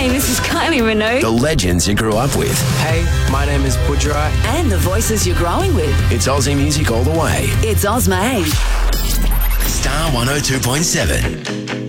Hey, this is Kylie Minogue. The legends you grew up with. Hey, my name is Budra. And the voices you're growing with. It's Aussie music all the way. It's Ozma. Star 102.7.